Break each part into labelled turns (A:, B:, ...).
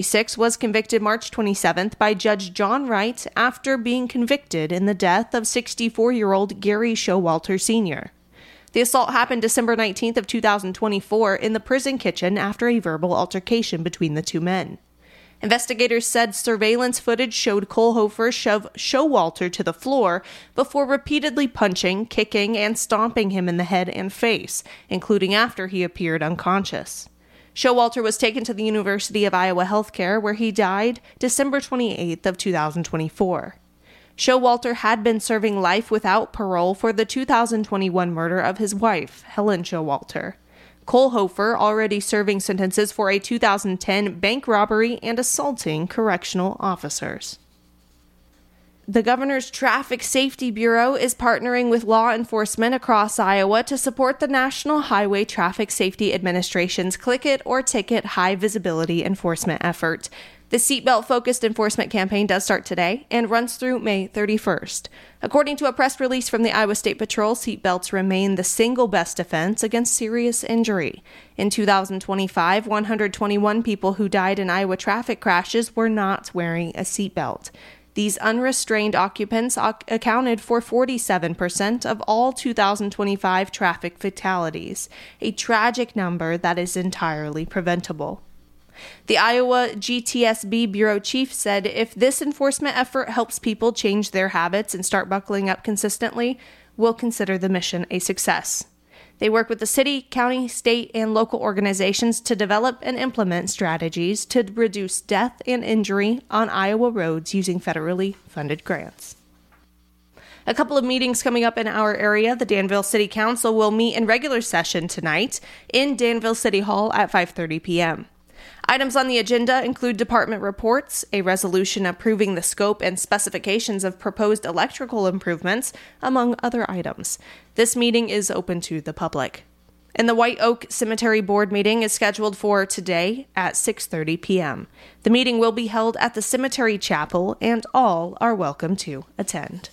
A: 1996 was convicted March 27th by Judge John Wright after being convicted in the death of 64-year-old Gary Showalter Sr. The assault happened December 19th of 2024 in the prison kitchen after a verbal altercation between the two men. Investigators said surveillance footage showed Kohlhofer shove Showalter to the floor before repeatedly punching, kicking, and stomping him in the head and face, including after he appeared unconscious. Showalter was taken to the University of Iowa Healthcare, where he died December 28th of 2024. Showalter had been serving life without parole for the 2021 murder of his wife, Helen Showalter. Kohlhofer already serving sentences for a 2010 bank robbery and assaulting correctional officers. The Governor's Traffic Safety Bureau is partnering with law enforcement across Iowa to support the National Highway Traffic Safety Administration's Click It or Ticket high visibility enforcement effort. The seatbelt-focused enforcement campaign does start today and runs through May 31st. According to a press release from the Iowa State Patrol, seatbelts remain the single best defense against serious injury. In 2025, 121 people who died in Iowa traffic crashes were not wearing a seatbelt. These unrestrained occupants accounted for 47% of all 2025 traffic fatalities, a tragic number that is entirely preventable. The Iowa GTSB Bureau Chief said if this enforcement effort helps people change their habits and start buckling up consistently, we'll consider the mission a success. They work with the city, county, state, and local organizations to develop and implement strategies to reduce death and injury on Iowa roads using federally funded grants. A couple of meetings coming up in our area. The Danville City Council will meet in regular session tonight in Danville City Hall at 5:30 p.m. Items on the agenda include department reports, a resolution approving the scope and specifications of proposed electrical improvements, among other items. This meeting is open to the public. And the White Oak Cemetery Board meeting is scheduled for today at 6:30 p.m. The meeting will be held at the Cemetery Chapel, and all are welcome to attend.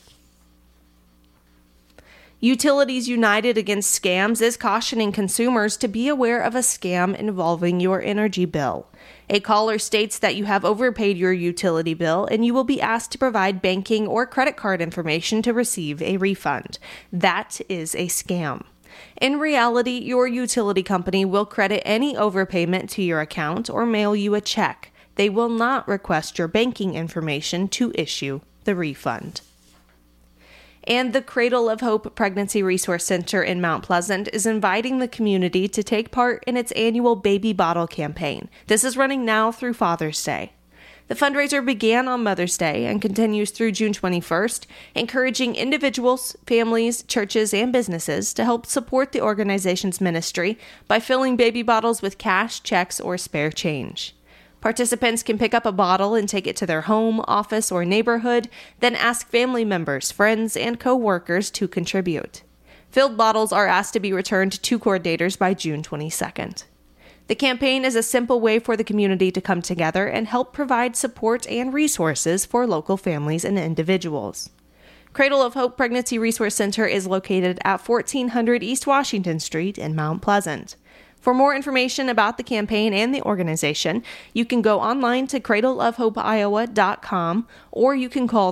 A: Utilities United Against Scams is cautioning consumers to be aware of a scam involving your energy bill. A caller states that you have overpaid your utility bill and you will be asked to provide banking or credit card information to receive a refund. That is a scam. In reality, your utility company will credit any overpayment to your account or mail you a check. They will not request your banking information to issue the refund. And the Cradle of Hope Pregnancy Resource Center in Mount Pleasant is inviting the community to take part in its annual baby bottle campaign. This is running now through Father's Day. The fundraiser began on Mother's Day and continues through June 21st, encouraging individuals, families, churches, and businesses to help support the organization's ministry by filling baby bottles with cash, checks, or spare change. Participants can pick up a bottle and take it to their home, office, or neighborhood, then ask family members, friends, and co-workers to contribute. Filled bottles are asked to be returned to coordinators by June 22nd. The campaign is a simple way for the community to come together and help provide support and resources for local families and individuals. Cradle of Hope Pregnancy Resource Center is located at 1400 East Washington Street in Mount Pleasant. For more information about the campaign and the organization, you can go online to cradleofhopeiowa.com or you can call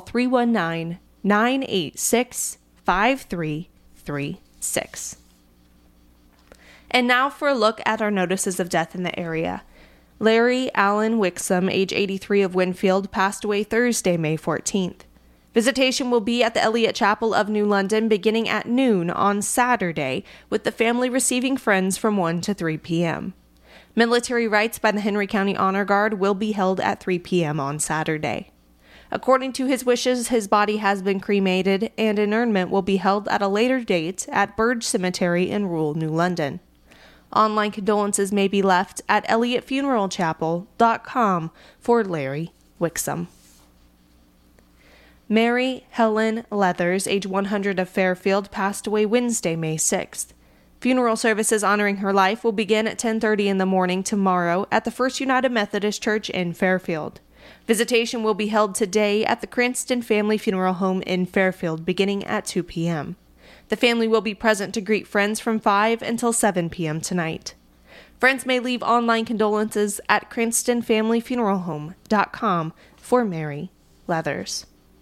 A: 319-986-5336. And now for a look at our notices of death in the area. Larry Allen Wixom, age 83 of Winfield, passed away Thursday, May 14th. Visitation will be at the Elliott Chapel of New London beginning at noon on Saturday, with the family receiving friends from 1 to 3 p.m. Military rites by the Henry County Honor Guard will be held at 3 p.m. on Saturday. According to his wishes, his body has been cremated, and interment will be held at a later date at Burge Cemetery in rural New London. Online condolences may be left at ElliottFuneralChapel.com for Larry Wixom. Mary Helen Leathers, age 100 of Fairfield, passed away Wednesday, May 6th. Funeral services honoring her life will begin at 10:30 in the morning tomorrow at the First United Methodist Church in Fairfield. Visitation will be held today at the Cranston Family Funeral Home in Fairfield beginning at 2 p.m. The family will be present to greet friends from 5 until 7 p.m. tonight. Friends may leave online condolences at CranstonFamilyFuneralHome.com for Mary Leathers.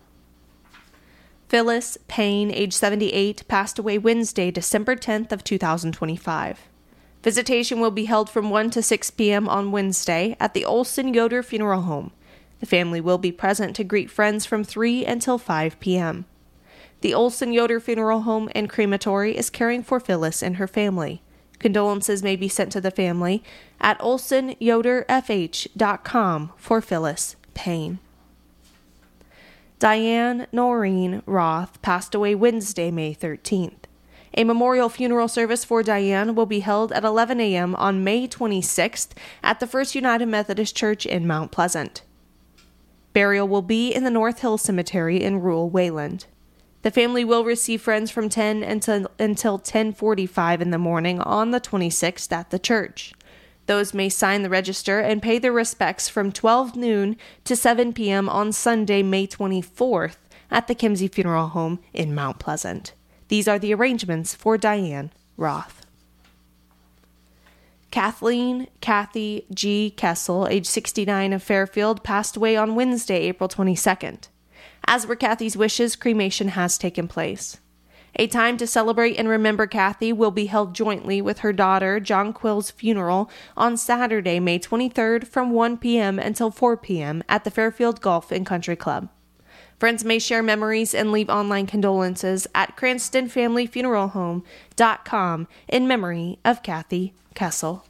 A: Phyllis Payne, age 78, passed away Wednesday, December 10th of 2025. Visitation will be held from 1 to 6 p.m. on Wednesday at the Olson Yoder Funeral Home. The family will be present to greet friends from 3 until 5 p.m. The Olson Yoder Funeral Home and Crematory is caring for Phyllis and her family. Condolences may be sent to the family at olsonyoderfh.com for Phyllis Payne. Diane Noreen Roth passed away Wednesday, May 13th. A memorial funeral service for Diane will be held at 11 a.m. on May 26th at the First United Methodist Church in Mount Pleasant. Burial will be in the North Hill Cemetery in rural Wayland. The family will receive friends from 10 until 10:45 in the morning on the 26th at the church. Those may sign the register and pay their respects from 12 noon to 7 p.m. on Sunday, May 24th at the Kimsey Funeral Home in Mount Pleasant. These are the arrangements for Diane Roth. Kathleen Kathy G. Kessel, age 69 of Fairfield, passed away on Wednesday, April 22nd. As were Kathy's wishes, cremation has taken place. A time to celebrate and remember Kathy will be held jointly with her daughter, Jonquil's funeral, on Saturday, May 23rd from 1 p.m. until 4 p.m. at the Fairfield Golf and Country Club. Friends may share memories and leave online condolences at CranstonFamilyFuneralHome.com in memory of Kathy Kessel.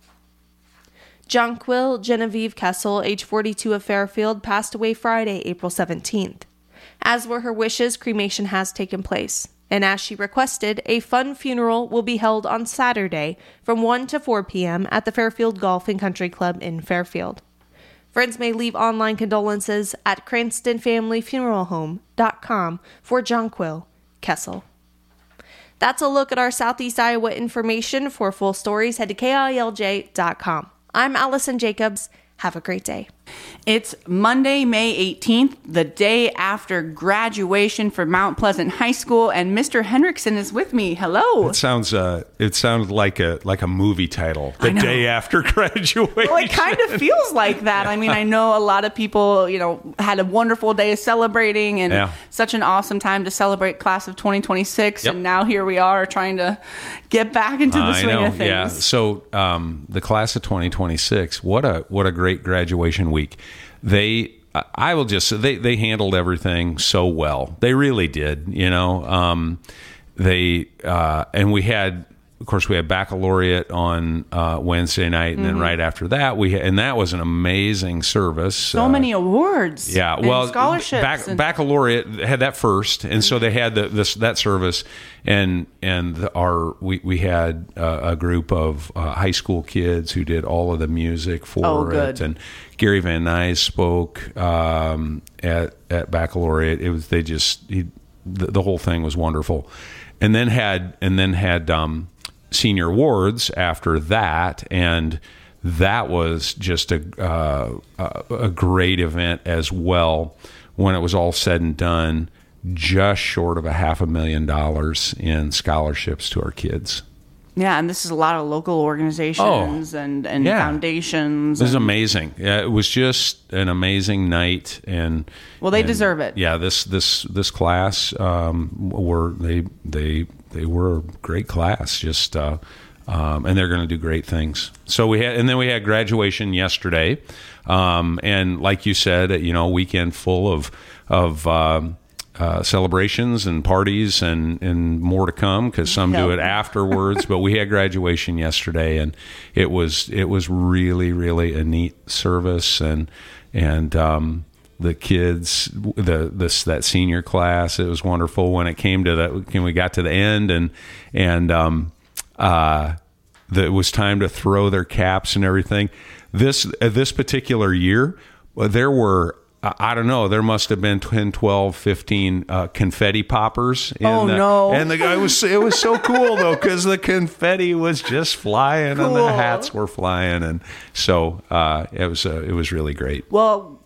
A: Jonquil Genevieve Kessel, age 42 of Fairfield, passed away Friday, April 17th. As were her wishes, cremation has taken place. And as she requested, a fun funeral will be held on Saturday from 1 to 4 p.m. at the Fairfield Golf and Country Club in Fairfield. Friends may leave online condolences at CranstonFamilyFuneralHome.com for Jonquil Kessel. That's a look at our Southeast Iowa information. For full stories, head to KILJ.com. I'm Allison Jacobs. Have a great day.
B: It's Monday, May 18th, the day after graduation for Mount Pleasant High School, and Mr. Hendrickson is with me. Hello.
C: It sounds like a movie title. The day after graduation.
B: Well, it kind of feels like that. I mean, I know a lot of people, had a wonderful day of celebrating and such an awesome time to celebrate class of 2026.
C: Yep.
B: And now here we are trying to get back into the swing of things.
C: Yeah. So the class of 2026, what a great graduation week. They handled everything so well. They really did, and we had baccalaureate on Wednesday night, and then right after that and that was an amazing service.
B: So many awards.
C: Yeah,
B: and scholarships.
C: Baccalaureate had that first, and so they had that service, and we had a group of high school kids who did all of the music for it, and Gary Van Nuys spoke at baccalaureate. The whole thing was wonderful, and then had senior awards after that, and that was just a great event as well. When it was all said and done, just short of $500,000 in scholarships to our kids.
B: Yeah, and this is a lot of local organizations and foundations.
C: This is amazing. Yeah, it was just an amazing night, and
B: they deserve it.
C: Yeah, this class they were a great class. Just and they're going to do great things. So we had graduation yesterday, and like you said, a weekend full of celebrations and parties and more to come, because some do it afterwards. But we had graduation yesterday, and it was really, really a neat service, and the kids, that senior class, it was wonderful. When it came to we got to the end, and it was time to throw their caps and everything. This particular year, there were, I don't know, there must have been 10, 12, 15 confetti poppers.
B: No.
C: And it was so cool, though, because the confetti was just flying and the hats were flying. And so it was really great.
B: Well,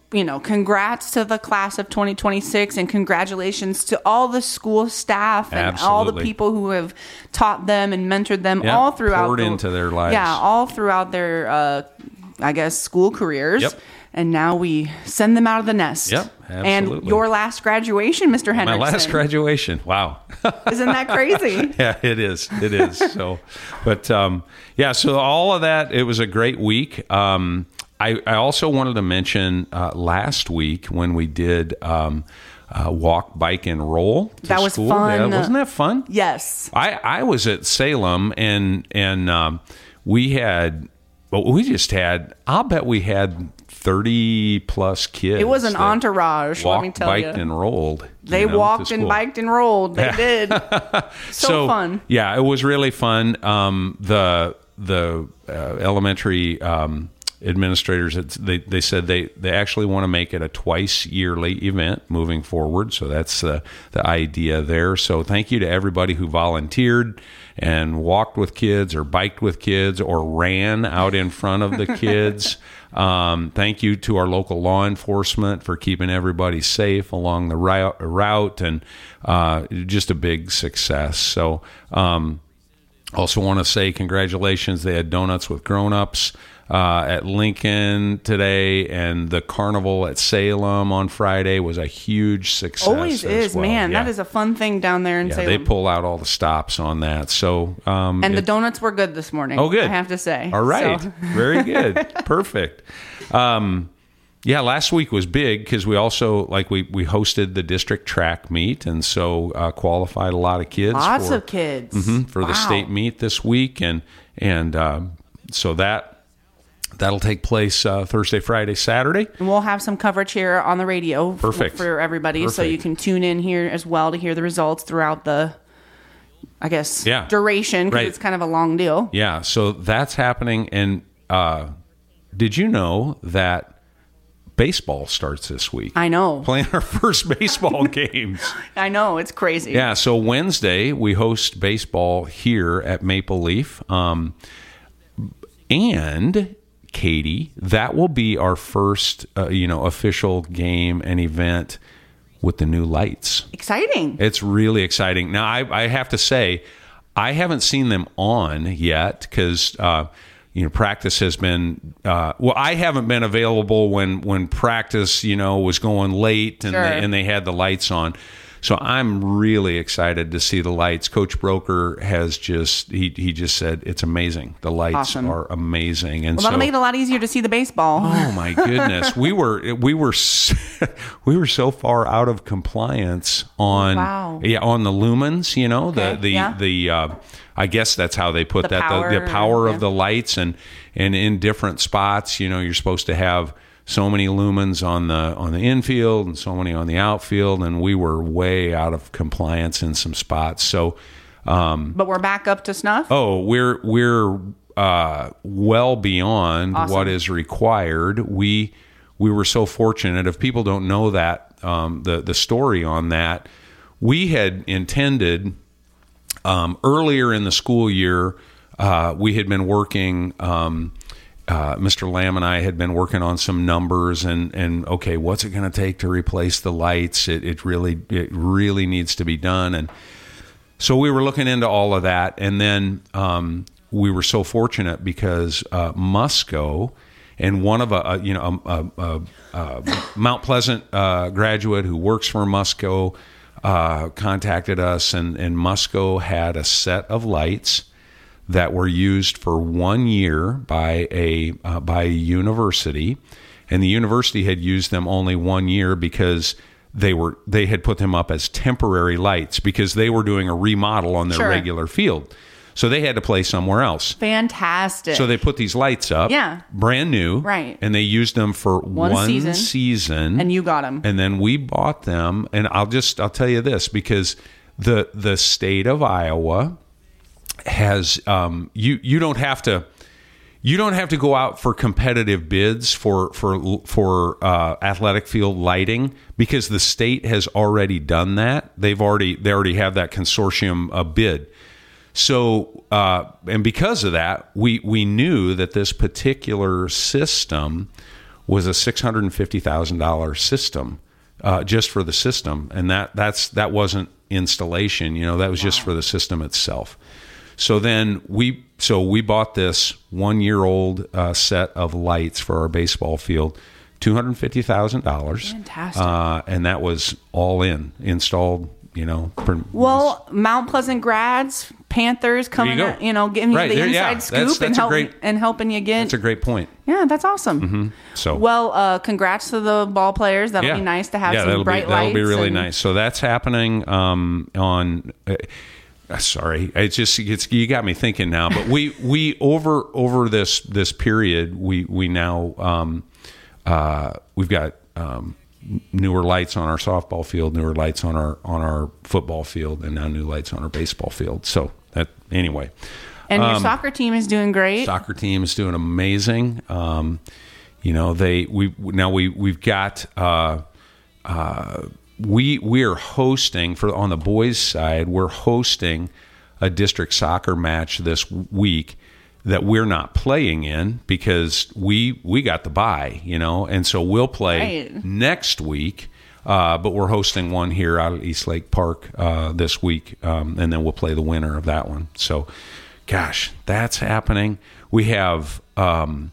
B: congrats to the class of 2026 and congratulations to all the school staff and all the people who have taught them and mentored them all throughout.
C: Poured into their lives.
B: Yeah, all throughout their, school careers.
C: Yep.
B: And now we send them out of the nest.
C: Yep, absolutely.
B: And your last graduation, Mr. Hendrickson.
C: My last graduation. Wow.
B: Isn't that crazy?
C: Yeah, it is. It is. So, but so all of that, it was a great week. I also wanted to mention last week when we did walk, bike, and roll to
B: that was
C: school.
B: fun.
C: Yeah, wasn't that fun?
B: Yes.
C: I was at Salem and we had, I'll bet we had 30 plus kids.
B: It was an entourage, let me tell you.
C: Walked, biked, and rolled.
B: They walked and biked and rolled. They did. So fun.
C: Yeah, it was really fun. The elementary administrators, they said they actually want to make it a twice yearly event moving forward. So that's the idea there. So thank you to everybody who volunteered and walked with kids or biked with kids or ran out in front of the kids. Thank you to our local law enforcement for keeping everybody safe along the route, and just a big success. So also want to say congratulations. They had donuts with grown-ups at Lincoln today, and the carnival at Salem on Friday was a huge success.
B: Always is,
C: well.
B: man. Yeah. That is a fun thing down there in Salem.
C: They pull out all the stops on that. So
B: and the donuts were good this morning.
C: Oh, good.
B: I have to say.
C: All right.
B: So.
C: Very good. Perfect. Last week was big because we also we hosted the district track meet, and so qualified a lot of kids.
B: Lots of kids
C: for the state meet this week, and so that'll take place Thursday, Friday, Saturday.
B: And we'll have some coverage here on the radio for everybody. So you can tune in here as well to hear the results throughout the, duration, because it's kind of a long deal.
C: Yeah, so that's happening. And did you know that baseball starts this week?
B: I know.
C: Playing our first baseball games.
B: I know, it's crazy.
C: Yeah, so Wednesday we host baseball here at Maple Leaf. And Katie, that will be our first, official game and event with the new lights.
B: Exciting.
C: It's really exciting. Now, I have to say, I haven't seen them on yet because, practice has been, I haven't been available when practice, was going late and they had the lights on. So I'm really excited to see the lights. Coach Broker has he just said it's amazing. The lights are amazing, and
B: that'll make it a lot easier to see the baseball.
C: Oh my goodness, we were so far out of compliance on on the lumens. The I guess that's how they put the power of the lights, and in different spots. You're supposed to have so many lumens on the infield and so many on the outfield, and we were way out of compliance in some spots. So,
B: but we're back up to snuff.
C: Oh, we're well beyond what is required. We were so fortunate. If people don't know that, the story on that, we had intended earlier in the school year. We had been working. Mr. Lamb and I had been working on some numbers and okay, what's it going to take to replace the lights? It really needs to be done. And so we were looking into all of that. And then we were so fortunate because Musco and one of a Mount Pleasant graduate who works for Musco contacted us, and Musco had a set of lights that were used for 1 year by a university, and the university had used them only 1 year because they had put them up as temporary lights because they were doing a remodel on their regular field. So they had to play somewhere else.
B: Fantastic.
C: So they put these lights up, brand new,
B: right? And
C: they used them for one season.
B: And you got them.
C: And then we bought them, and I'll tell you this, because the state of Iowa has you don't have to go out for competitive bids for athletic field lighting because the state has already done that. They already have that consortium bid. So and because of that, we knew that this particular system was a $650,000 system, just for the system, and that wasn't installation. That was just for the system itself. So then we bought this 1-year-old set of lights for our baseball field, $250,000.
B: Fantastic.
C: And that was all installed.
B: Well, Mount Pleasant grads, Panthers coming, giving you the inside scoop and helping you get.
C: That's a great point.
B: Yeah, that's awesome.
C: Mm-hmm. So,
B: well, congrats to the ball players. That'll be nice to have some bright lights.
C: That'll be really nice. So that's happening on. Sorry, you got me thinking now. But we over this period we now we've got. Newer lights on our softball field, newer lights on our football field, and now new lights on our baseball field. So that anyway.
B: And your soccer team is doing great.
C: Soccer team is doing amazing. We've got we are hosting on the boys' side. We're hosting a district soccer match this week that we're not playing in because we got the bye, and so we'll play next week, but we're hosting one here out at East Lake Park this week, and then we'll play the winner of that one. So, gosh, that's happening. We have 5th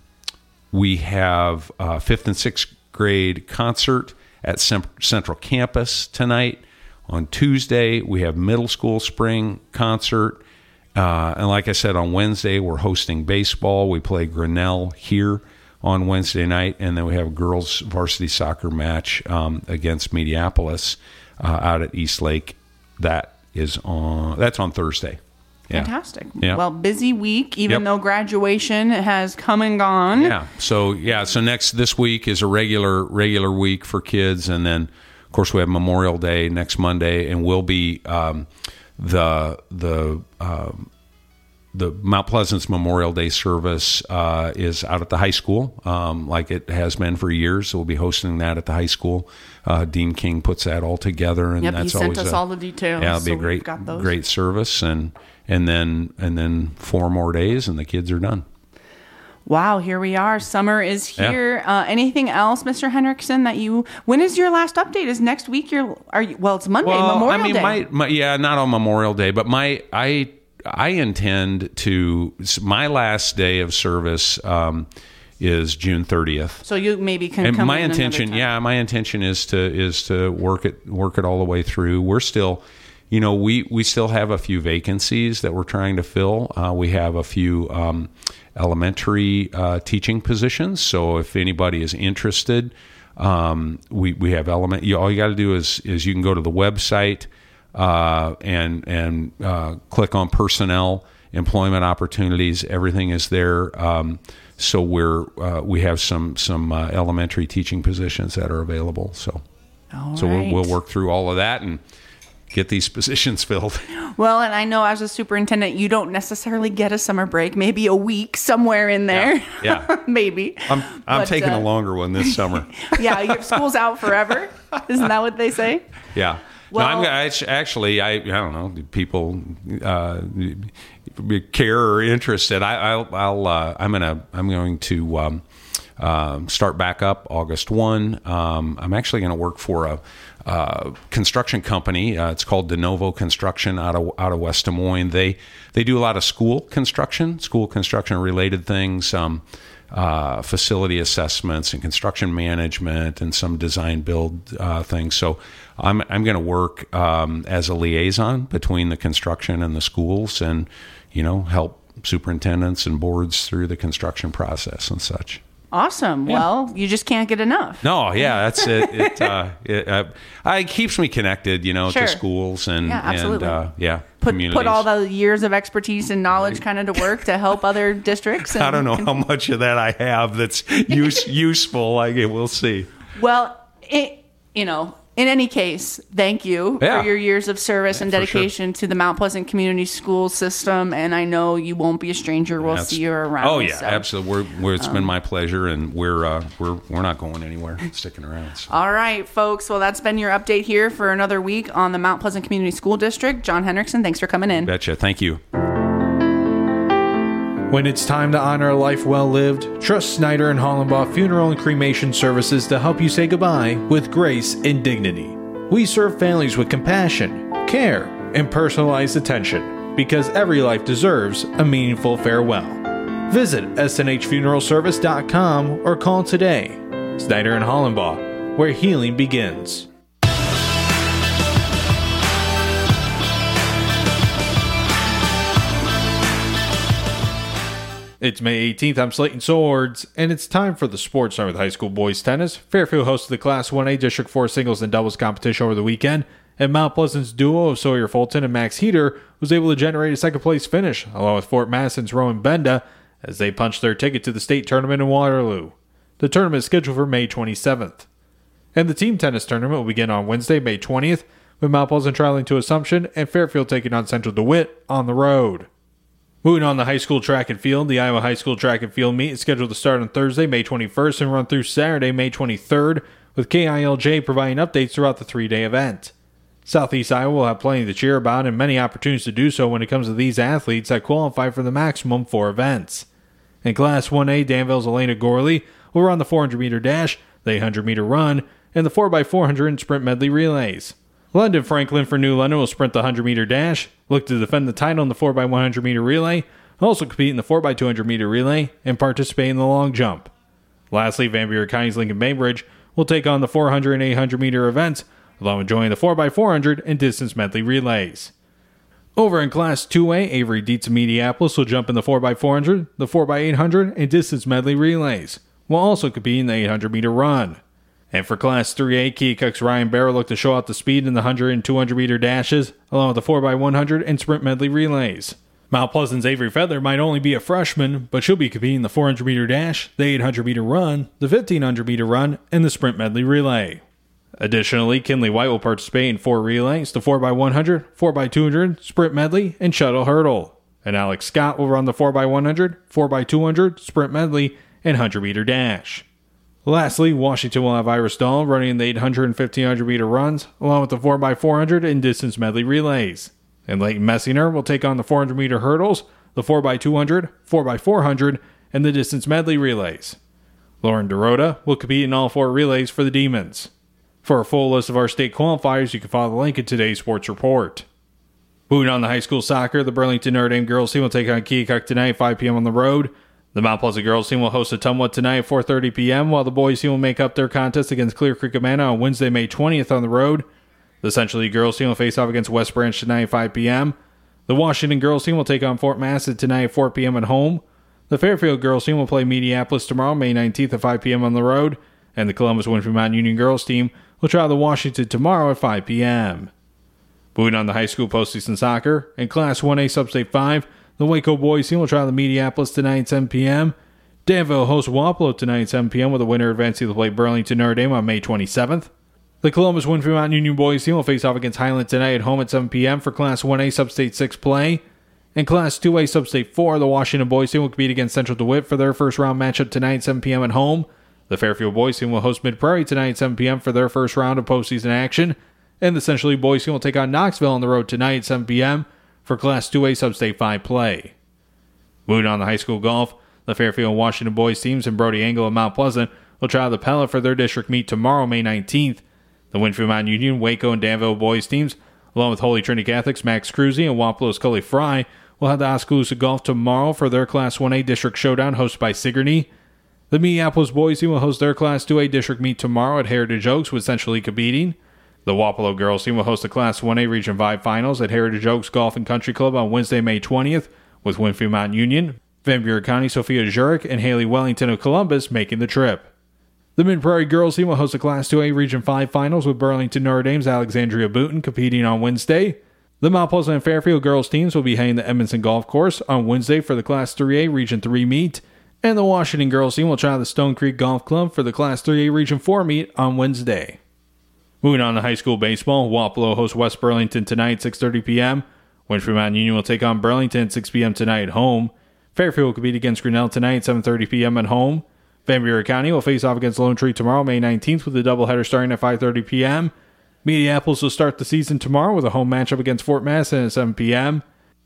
C: and 6th grade concert at Central Campus tonight. On Tuesday, we have middle school spring concert. And like I said, on Wednesday, we're hosting baseball. We play Grinnell here on Wednesday night, and then we have a girls varsity soccer match against Mediapolis out at East Lake. That's on Thursday. Yeah.
B: Fantastic. Yeah. Well, busy week, even though graduation has come and gone.
C: Yeah. So this week is a regular week for kids, and then of course we have Memorial Day next Monday, and we'll be the Mount Pleasant's Memorial Day service is out at the high school, like it has been for years. So we'll be hosting that at the high school. Dean King puts that all together, and that's
B: he sent us all the details.
C: Yeah, it'll be a great service, and then 4 more days, and the kids are done.
B: Wow, here we are. Summer is here. Yeah. Anything else, Mr. Henriksen, when is your last update? Is next week it's Monday, Memorial Day.
C: Not on Memorial Day, but I intend to, my last day of service is June 30th.
B: So you maybe can come
C: my intention, my intention is to work it all the way through. We're still, we still have a few vacancies that we're trying to fill. We have a few elementary teaching positions. So if anybody is interested, we have all you got to do is you can go to the website and click on personnel, employment opportunities. Everything is there. So we have some elementary teaching positions that are available. So we'll work through all of that and get these positions filled.
B: Well, and I know as a superintendent, you don't necessarily get a summer break, maybe a week somewhere in there.
C: Yeah.
B: Maybe.
C: I'm taking a longer one this summer.
B: Yeah, your school's out forever. Isn't that what they say?
C: Yeah. Well, no, I don't know. Do people care or interested? I'm going to start back up August 1. I'm actually going to work for a construction company. It's called De Novo Construction out of West Des Moines. They do a lot of school construction related things. Facility assessments and construction management and some design build things. So I'm going to work as a liaison between the construction and the schools, and help superintendents and boards through the construction process and such.
B: Awesome. Yeah. Well, you just can't get enough.
C: No, yeah, that's it. It keeps me connected, to schools and communities.
B: Put all the years of expertise and knowledge kind of to work to help other districts.
C: I don't know how much of that I have that's useful. We'll see.
B: Well, in any case, thank you for your years of service and dedication to the Mount Pleasant Community School System. And I know you won't be a stranger. We'll see you around.
C: Oh yeah, absolutely. It's been my pleasure, and we're not going anywhere. Sticking around. So.
B: All right, folks. Well, that's been your update here for another week on the Mount Pleasant Community School District. John Henriksen, thanks for coming in.
C: Betcha. Thank you.
D: When it's time to honor a life well lived, trust Snyder and Hollenbaugh Funeral and Cremation Services to help you say goodbye with grace and dignity. We serve families with compassion, care, and personalized attention because every life deserves a meaningful farewell. Visit snhfuneralservice.com or call today. Snyder and Hollenbaugh, where healing begins. It's May 18th, I'm Slayton Swords, and it's time for the Sports Center with high school boys tennis. Fairfield hosted the Class 1A District 4 singles and doubles competition over the weekend, and Mount Pleasant's duo of Sawyer Fulton and Max Heater was able to generate a second-place finish, along with Fort Madison's Rowan Benda, as they punched their ticket to the state tournament in Waterloo. The tournament is scheduled for May 27th. And the team tennis tournament will begin on Wednesday, May 20th, with Mount Pleasant traveling to Assumption and Fairfield taking on Central DeWitt on the road. Moving on to high school track and field, the Iowa High School Track and Field meet is scheduled to start on Thursday, May 21st and run through Saturday, May 23rd, with KILJ providing updates throughout the three-day event. Southeast Iowa will have plenty to cheer about and many opportunities to do so when it comes to these athletes that qualify for the maximum 4 events. In Class 1A, Danville's Elena Gorley will run the 400-meter dash, the 800-meter run, and the 4x400 and sprint medley relays. London Franklin for New London will sprint the 100-meter dash, look to defend the title in the 4x100-meter relay, also compete in the 4x200-meter relay, and participate in the long jump. Lastly, Van Buren County's Lincoln Bainbridge will take on the 400 and 800-meter events, along with joining the 4x400 and distance medley relays. Over in Class 2A, Avery Dietz of Mediapolis will jump in the 4x400, the 4x800, and distance medley relays, while also competing in the 800-meter run. And for Class 3A, Keokuk's Ryan Barrow looked to show out the speed in the 100 and 200-meter dashes, along with the 4x100 and sprint medley relays. Mount Pleasant's Avery Feather might only be a freshman, but she'll be competing in the 400-meter dash, the 800-meter run, the 1500-meter run, and the sprint medley relay. Additionally, Kinley White will participate in 4 relays, the 4x100, 4x200, sprint medley, and shuttle hurdle. And Alex Scott will run the 4x100, 4x200, sprint medley, and 100-meter dash. Lastly, Washington will have Iris Dahl running in the 800 and 1500-meter runs, along with the 4x400 and distance medley relays. And Leighton Messinger will take on the 400-meter hurdles, the 4x200, 4x400, and the distance medley relays. Lauren DeRota will compete in all 4 relays for the Demons. For a full list of our state qualifiers, you can follow the link in today's sports report. Moving on to high school soccer, the Burlington Notre Dame girls team will take on Keokuk tonight at 5 p.m. on the road. The Mount Pleasant girls team will host Ottumwa tonight at 4:30 p.m., while the boys team will make up their contest against Clear Creek Amana on Wednesday, May 20th on the road. The Central League girls team will face off against West Branch tonight at 5 p.m. The Washington girls team will take on Fort Massett tonight at 4 p.m. at home. The Fairfield girls team will play Mediapolis tomorrow, May 19th at 5 p.m. on the road. And the Columbus Winfield Mountain Union girls team will travel to Washington tomorrow at 5 p.m. Moving on to high school postseason soccer. In Class 1A Substate 5, the Waco boys team will travel to Mediapolis tonight at 7 p.m. Danville hosts Wapello tonight at 7 p.m. with the winner advancing to play Burlington Notre Dame on May 27th. The Columbus Winfield Mountain Union boys team will face off against Highland tonight at home at 7 p.m. for Class 1A Substate 6 play. In Class 2A Substate 4, the Washington boys team will compete against Central DeWitt for their first round matchup tonight at 7 p.m. at home. The Fairfield boys team will host Mid-Prairie tonight at 7 p.m. for their first round of postseason action. And the Central League boys team will take on Knoxville on the road tonight at 7 p.m. for Class 2A Substate 5 play. Moving on to high school golf, the Fairfield and Washington boys teams and Brody Engel and Mount Pleasant will travel to Pella for their district meet tomorrow, May 19th. The Winfield Mountain Union, Waco, and Danville boys teams, along with Holy Trinity Catholic's Max Cruzy and Wapelo's Cully Fry, will have the Oskaloosa Golf tomorrow for their Class 1A district showdown hosted by Sigourney. The Minneapolis boys team will host their Class 2A district meet tomorrow at Heritage Oaks with Central League competing. The Wapello girls team will host the Class 1A Region 5 finals at Heritage Oaks Golf and Country Club on Wednesday, May 20th, with Winfield Mountain Union, Van Buren County, Sophia Zurich, and Haley Wellington of Columbus making the trip. The Mid-Prairie girls team will host the Class 2A Region 5 finals with Burlington Notre Dame's Alexandria Booton competing on Wednesday. The Mount Pleasant and Fairfield girls teams will be heading to Edmondson Golf Course on Wednesday for the Class 3A Region 3 meet. And the Washington girls team will travel to Stone Creek Golf Club for the Class 3A Region 4 meet on Wednesday. Moving on to high school baseball, Wapello hosts West Burlington tonight at 6:30 p.m. Winfield Mountain Union will take on Burlington at 6 p.m. tonight at home. Fairfield will compete against Grinnell tonight at 7:30 p.m. at home. Van Buren County will face off against Lone Tree tomorrow, May 19th, with a doubleheader starting at 5:30 p.m. Mediapolis will start the season tomorrow with a home matchup against Fort Madison at 7 p.m.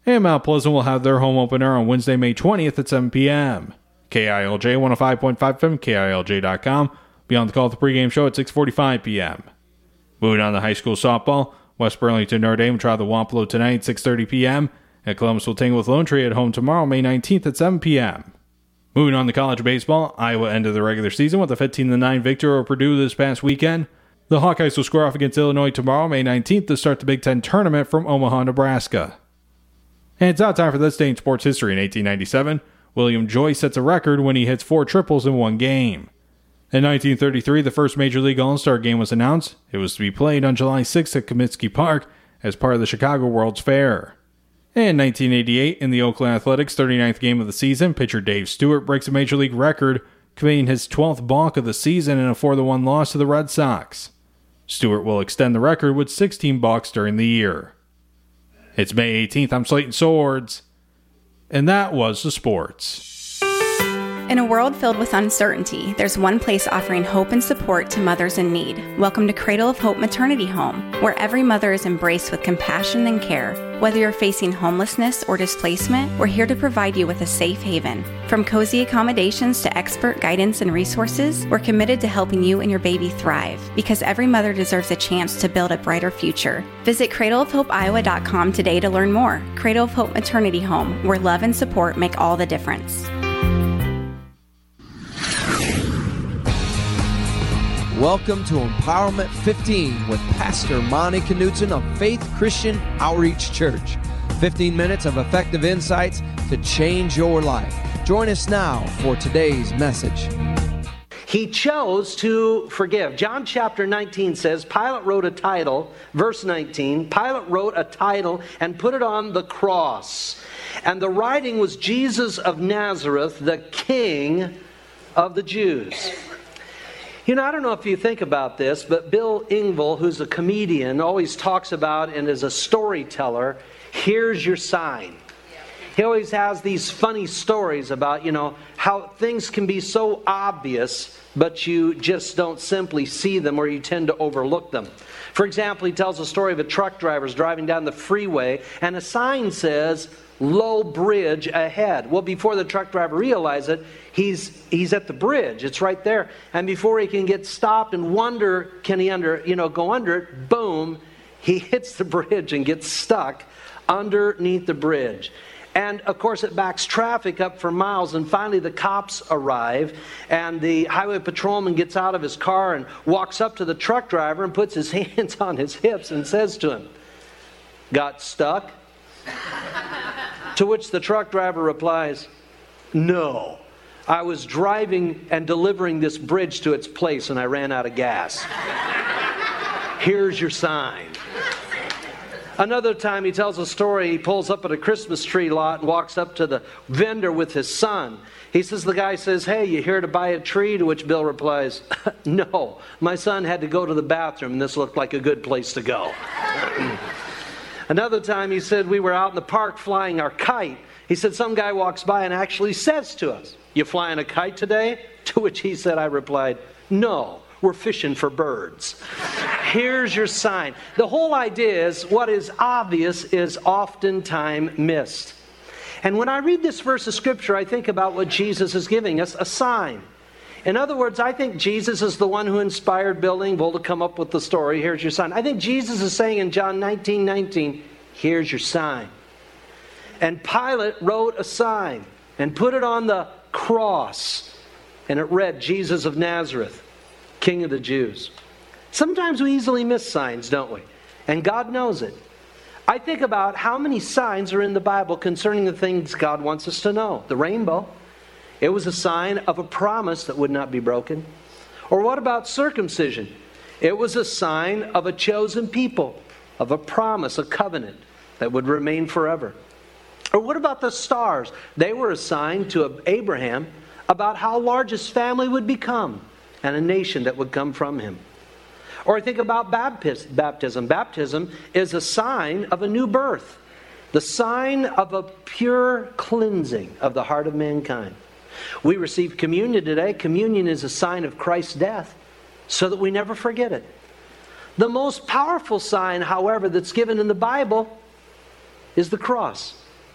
D: And Mount Pleasant will have their home opener on Wednesday, May 20th at 7 p.m. KILJ 105.5 FM, KILJ.com. Be on the call at the pregame show at 6:45 p.m. Moving on to high school softball, West Burlington Notre Dame will try the Wampalo tonight at 6:30 p.m. And Columbus will tangle with Lone Tree at home tomorrow, May 19th at 7 p.m. Moving on to college baseball, Iowa ended the regular season with a 15-9 victory over Purdue this past weekend. The Hawkeyes will square off against Illinois tomorrow, May 19th, to start the Big Ten tournament from Omaha, Nebraska. And it's now time for this day in sports history. In 1897, William Joyce sets a record when he hits 4 triples in one game. In 1933, the first Major League All-Star game was announced. It was to be played on July 6th at Comiskey Park as part of the Chicago World's Fair. In 1988, in the Oakland Athletics' 39th game of the season, pitcher Dave Stewart breaks a Major League record, conveying his 12th balk of the season in a 4-1 loss to the Red Sox. Stewart will extend the record with 16 balks during the year. It's May 18th. I'm Slayton Swords, and that was the sports.
E: In a world filled with uncertainty, there's one place offering hope and support to mothers in need. Welcome to Cradle of Hope Maternity Home, where every mother is embraced with compassion and care. Whether you're facing homelessness or displacement, we're here to provide you with a safe haven. From cozy accommodations to expert guidance and resources, we're committed to helping you and your baby thrive, because every mother deserves a chance to build a brighter future. Visit cradleofhopeiowa.com today to learn more. Cradle of Hope Maternity Home, where love and support make all the difference.
F: Welcome to Empowerment 15 with Pastor Monty Knudsen of Faith Christian Outreach Church. 15 minutes of effective insights to change your life. Join us now for today's message.
G: He chose to forgive. John chapter 19 says, Pilate wrote a title, verse 19, Pilate wrote a title and put it on the cross. And the writing was Jesus of Nazareth, the King of the Jews. You know, I don't know if you think about this, but Bill Engvall, who's a comedian, always talks about and is a storyteller, here's your sign. He always has these funny stories about, how things can be so obvious, but you just don't simply see them or you tend to overlook them. For example, he tells a story of a truck driver driving down the freeway and a sign says, low bridge ahead. Well, before the truck driver realizes it, he's at the bridge. It's right there. And before he can get stopped and wonder, can he go under it, boom, he hits the bridge and gets stuck underneath the bridge. And, of course, it backs traffic up for miles. And finally, the cops arrive. And the highway patrolman gets out of his car and walks up to the truck driver and puts his hands on his hips and says to him, "Got stuck?" To which the truck driver replies, "No, I was driving and delivering this bridge to its place and I ran out of gas. Here's your sign." Another time he tells a story. He pulls up at a Christmas tree lot and walks up to the vendor with his son. The guy says, "Hey, you here to buy a tree?" To which Bill replies, "No, my son had to go to the bathroom and this looked like a good place to go." Another time he said, we were out in the park flying our kite. He said, some guy walks by and actually says to us, "You flying a kite today?" To which he said, I replied, "No, we're fishing for birds." Here's your sign. The whole idea is what is obvious is oftentimes missed. And when I read this verse of Scripture, I think about what Jesus is giving us, a sign. In other words, I think Jesus is the one who inspired Bill Engvall to come up with the story, here's your sign. I think Jesus is saying in John 19:19, here's your sign. And Pilate wrote a sign and put it on the cross. And it read, Jesus of Nazareth, King of the Jews. Sometimes we easily miss signs, don't we? And God knows it. I think about how many signs are in the Bible concerning the things God wants us to know. The rainbow. It was a sign of a promise that would not be broken. Or what about circumcision? It was a sign of a chosen people, of a promise, a covenant that would remain forever. Or what about the stars? They were a sign to Abraham about how large his family would become and a nation that would come from him. Or think about baptism. Baptism is a sign of a new birth, the sign of a pure cleansing of the heart of mankind. We receive communion today. Communion is a sign of Christ's death so that we never forget it. The most powerful sign, however, that's given in the Bible is the cross.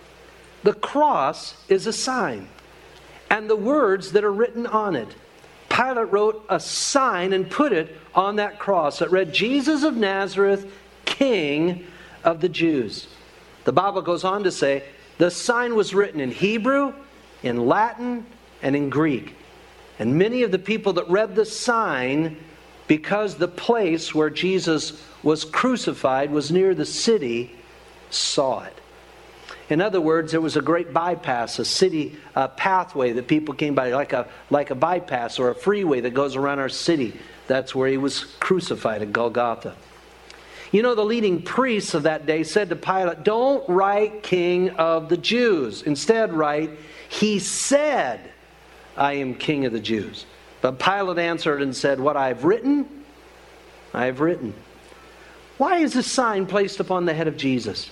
G: The cross is a sign, and the words that are written on it. Pilate wrote a sign and put it on that cross that read, Jesus of Nazareth, King of the Jews. The Bible goes on to say, the sign was written in Hebrew, in Latin, and in Greek. And many of the people that read the sign, because the place where Jesus was crucified was near the city, saw it. In other words, there was a great bypass, a city pathway that people came by, like a bypass or a freeway that goes around our city. That's where he was crucified at Golgotha. You know, the leading priests of that day said to Pilate, don't write King of the Jews. Instead write, he said, I am King of the Jews. But Pilate answered and said, what I have written, I have written. Why is this sign placed upon the head of Jesus?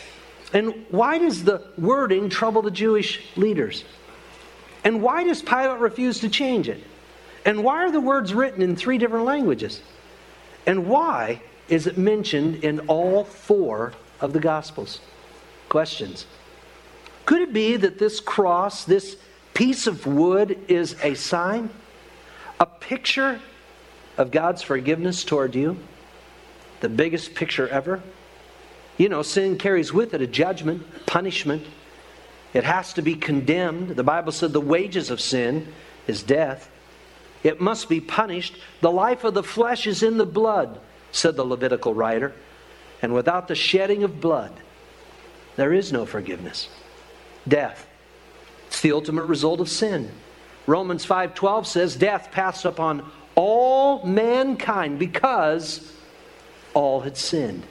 G: And why does the wording trouble the Jewish leaders? And why does Pilate refuse to change it? And why are the words written in 3 different languages? And why is it mentioned in all 4 of the Gospels? Questions. Could it be that this cross, this piece of wood, is a sign? A picture of God's forgiveness toward you? The biggest picture ever? You know, sin carries with it a judgment, punishment. It has to be condemned. The Bible said the wages of sin is death. It must be punished. The life of the flesh is in the blood, said the Levitical writer. And without the shedding of blood, there is no forgiveness. Death. It's the ultimate result of sin. Romans 5:12 says, death passed upon all mankind because all had sinned.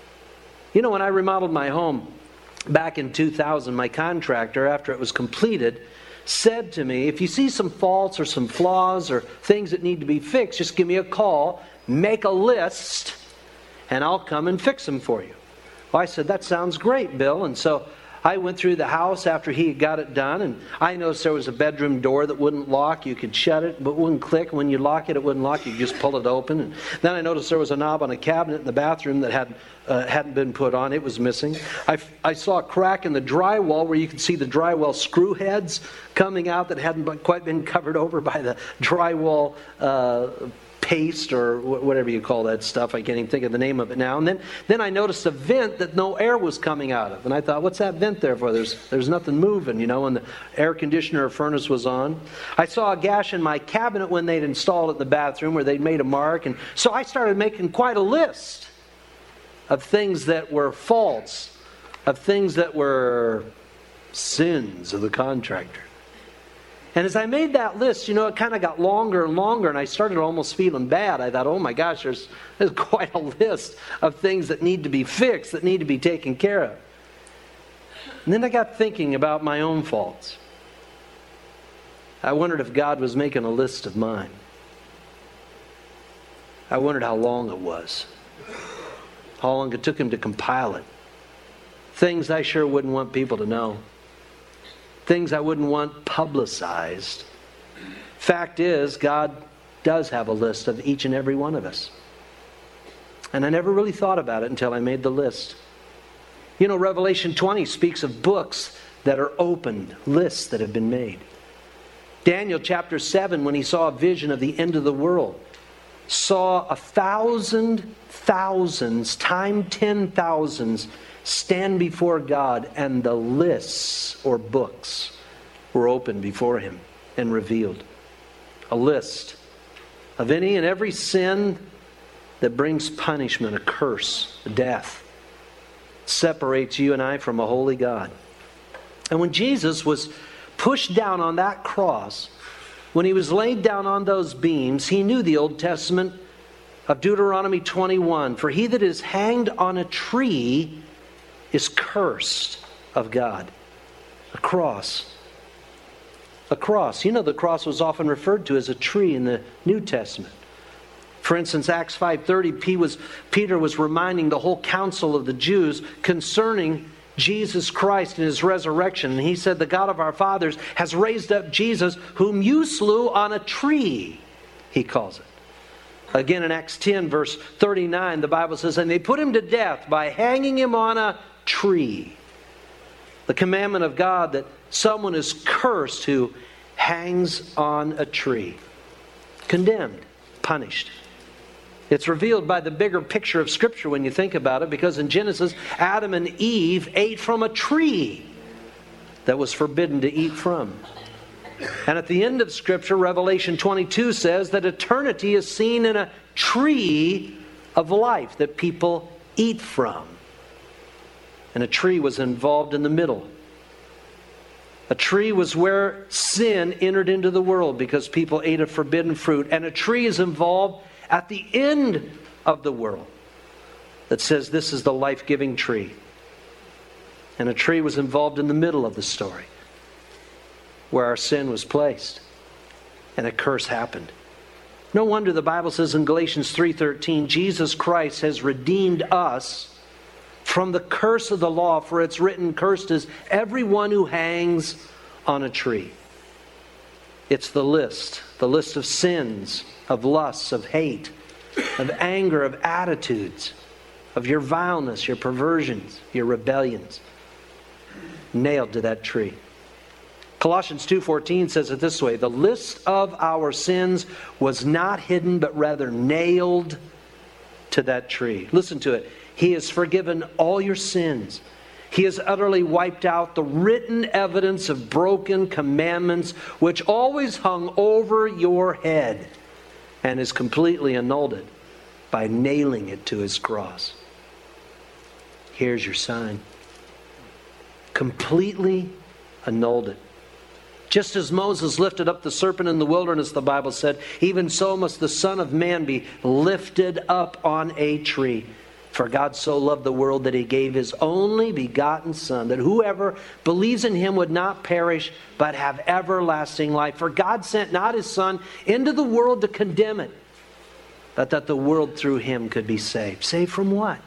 G: You know, when I remodeled my home back in 2000, my contractor, after it was completed, said to me, if you see some faults or some flaws or things that need to be fixed, just give me a call, make a list, and I'll come and fix them for you. Well, I said, that sounds great, Bill. And so I went through the house after he had got it done, and I noticed there was a bedroom door that wouldn't lock. You could shut it, but it wouldn't click. When you lock it, it wouldn't lock. You just pull it open. And then I noticed there was a knob on a cabinet in the bathroom that hadn't been put on. It was missing. I saw a crack in the drywall where you could see the drywall screw heads coming out that hadn't quite been covered over by the drywall paste or whatever you call that stuff. I can't even think of the name of it now. And then I noticed a vent that no air was coming out of. And I thought, what's that vent there for? There's nothing moving, you know, and the air conditioner or furnace was on. I saw a gash in my cabinet when they'd installed it in the bathroom where they'd made a mark. And so I started making quite a list of things that were faults, of things that were sins of the contractor. And as I made that list, you know, it kind of got longer and longer, and I started almost feeling bad. I thought, oh my gosh, there's quite a list of things that need to be fixed, that need to be taken care of. And then I got thinking about my own faults. I wondered if God was making a list of mine. I wondered how long it was. How long it took him to compile it. Things I sure wouldn't want people to know. Things I wouldn't want publicized. Fact is, God does have a list of each and every one of us. And I never really thought about it until I made the list. You know, Revelation 20 speaks of books that are opened, lists that have been made. Daniel chapter 7, when he saw a vision of the end of the world, saw 1,000 thousands, time 10,000s, stand before God, and the lists or books were opened before him and revealed. A list of any and every sin that brings punishment, a curse, a death, separates you and I from a holy God. And when Jesus was pushed down on that cross, when he was laid down on those beams, he knew the Old Testament of Deuteronomy 21. For he that is hanged on a tree is cursed of God. A cross. A cross. You know, the cross was often referred to as a tree in the New Testament. For instance, Acts 5:30, Peter was reminding the whole council of the Jews concerning Jesus Christ and his resurrection. And he said, the God of our fathers has raised up Jesus, whom you slew on a tree, he calls it. Again in Acts 10, verse 39, the Bible says, and they put him to death by hanging him on a tree. The commandment of God that someone is cursed who hangs on a tree. Condemned, punished. It's revealed by the bigger picture of Scripture when you think about it, because in Genesis, Adam and Eve ate from a tree that was forbidden to eat from. And at the end of Scripture, Revelation 22 says that eternity is seen in a tree of life that people eat from. And a tree was involved in the middle. A tree was where sin entered into the world because people ate a forbidden fruit. And a tree is involved at the end of the world that says this is the life-giving tree. And a tree was involved in the middle of the story where our sin was placed and a curse happened. No wonder the Bible says in Galatians 3:13, Jesus Christ has redeemed us from the curse of the law, for it's written, cursed is everyone who hangs on a tree. It's the list of sins, of lusts, of hate, of anger, of attitudes, of your vileness, your perversions, your rebellions, nailed to that tree. Colossians 2:14 says it this way, the list of our sins was not hidden, but rather nailed to that tree. Listen to it. He has forgiven all your sins. He has utterly wiped out the written evidence of broken commandments which always hung over your head, and has completely annulled it by nailing it to His cross. Here's your sign. Completely annulled it. Just as Moses lifted up the serpent in the wilderness, the Bible said, even so must the Son of Man be lifted up on a tree. For God so loved the world that He gave His only begotten Son, that whoever believes in Him would not perish, but have everlasting life. For God sent not His Son into the world to condemn it, but that the world through Him could be saved. Saved from what?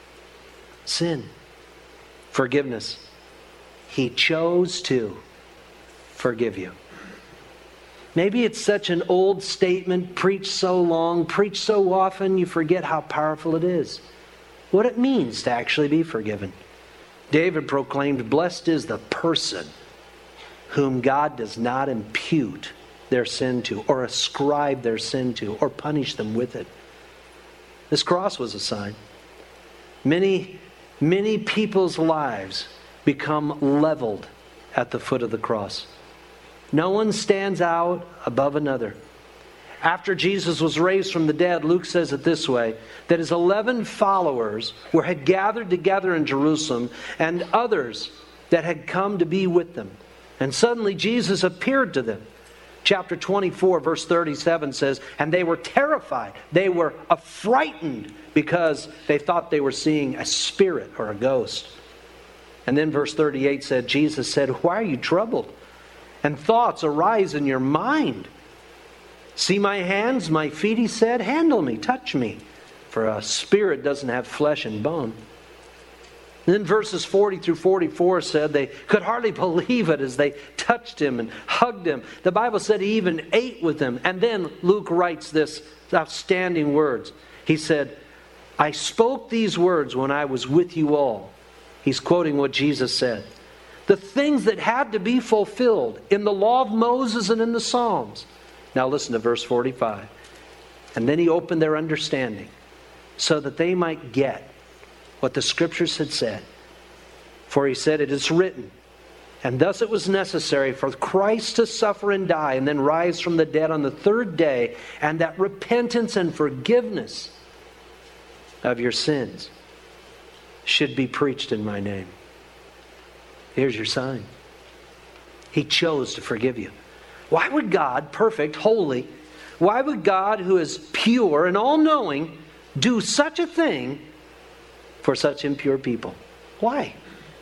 G: Sin. Forgiveness. He chose to forgive you. Maybe it's such an old statement, preached so long, preached so often, you forget how powerful it is. What it means to actually be forgiven. David proclaimed, blessed is the person whom God does not impute their sin to, or ascribe their sin to, or punish them with it. This cross was a sign. Many people's lives become leveled at the foot of the cross. No one stands out above another. After Jesus was raised from the dead, Luke says it this way, that His 11 followers had gathered together in Jerusalem, and others that had come to be with them. And suddenly Jesus appeared to them. Chapter 24, verse 37 says, and they were terrified. They were affrighted because they thought they were seeing a spirit or a ghost. And then verse 38 said, Jesus said, why are you troubled? And thoughts arise in your mind. See my hands, my feet, He said, handle me, touch me. For a spirit doesn't have flesh and bone. And then verses 40 through 44 said they could hardly believe it as they touched Him and hugged Him. The Bible said He even ate with them. And then Luke writes this outstanding words. He said, I spoke these words when I was with you all. He's quoting what Jesus said. The things that had to be fulfilled in the law of Moses and in the Psalms. Now listen to verse 45. And then He opened their understanding so that they might get what the Scriptures had said. For He said, it is written, and thus it was necessary for Christ to suffer and die and then rise from the dead on the third day, and that repentance and forgiveness of your sins should be preached in my name. Here's your sign. He chose to forgive you. Why would God, perfect, holy, why would God, who is pure and all-knowing, do such a thing for such impure people? Why?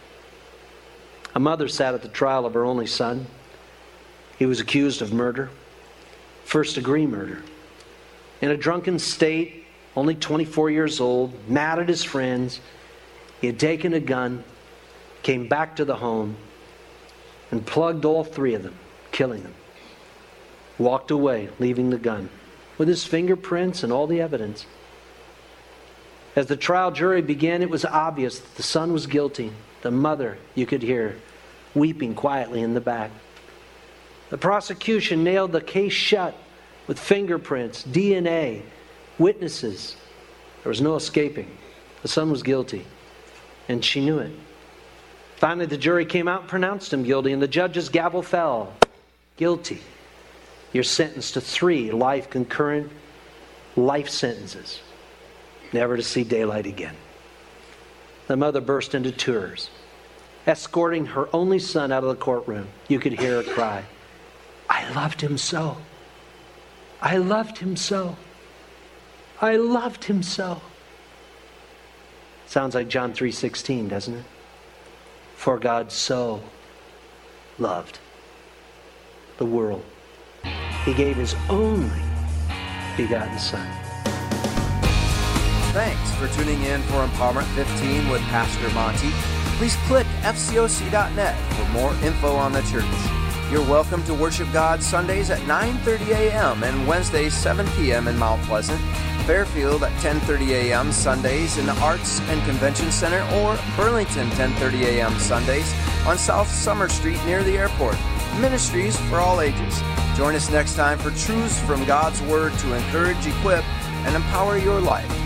G: A mother sat at the trial of her only son. He was accused of murder, first-degree murder. In a drunken state, only 24 years old, mad at his friends, he had taken a gun, came back to the home, and plugged all three of them, killing them. Walked away, leaving the gun, with his fingerprints and all the evidence. As the trial jury began, it was obvious that the son was guilty. The mother, you could hear, weeping quietly in the back. The prosecution nailed the case shut with fingerprints, DNA, witnesses. There was no escaping. The son was guilty, and she knew it. Finally, the jury came out and pronounced him guilty, and the judge's gavel fell. Guilty. You're sentenced to 3 concurrent life sentences, never to see daylight again. The mother burst into tears, escorting her only son out of the courtroom. You could hear her cry, "I loved him so. I loved him so. I loved him so." Sounds like John 3:16, doesn't it? For God so loved the world, He gave His only begotten Son.
F: Thanks for tuning in for Empowerment 15 with Pastor Monty. Please click fcoc.net for more info on the church. You're welcome to worship God Sundays at 9:30 a.m. and Wednesdays 7 p.m. in Mount Pleasant, Fairfield at 10:30 a.m. Sundays in the Arts and Convention Center, or Burlington 10:30 a.m. Sundays on South Summer Street near the airport. Ministries for all ages. Join us next time for truths from God's Word to encourage, equip, and empower your life.